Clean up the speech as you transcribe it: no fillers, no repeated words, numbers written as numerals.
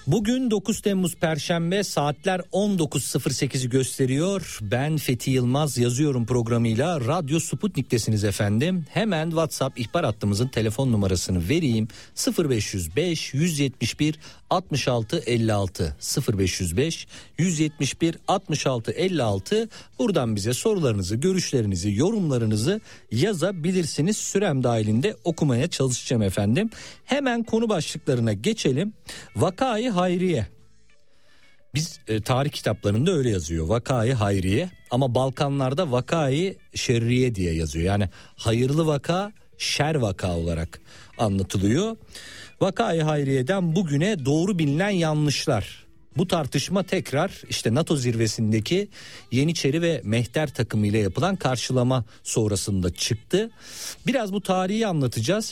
Bugün 9 Temmuz Perşembe, saatler 19.08'i gösteriyor. Ben Fethi Yılmaz, yazıyorum programıyla Radyo Sputnik'tesiniz efendim. Hemen WhatsApp ihbar hattımızın telefon numarasını vereyim. 0505 171 66 56 0505 171 66 56. Buradan bize sorularınızı, görüşlerinizi, yorumlarınızı yazabilirsiniz. Sürem dahilinde okumaya çalışacağım efendim. Hemen konu başlıklarına geçelim. Vakayı Hayriye. Biz tarih kitaplarında öyle yazıyor, Vakayı Hayriye, ama Balkanlarda Vakayı Şerriye diye yazıyor. Yani hayırlı vaka, şer vaka olarak anlatılıyor. Vakayı Hayriye'den bugüne doğru bilinen yanlışlar. Bu tartışma tekrar işte NATO zirvesindeki Yeniçeri ve Mehter takımıyla yapılan karşılama sonrasında çıktı. Biraz bu tarihi anlatacağız.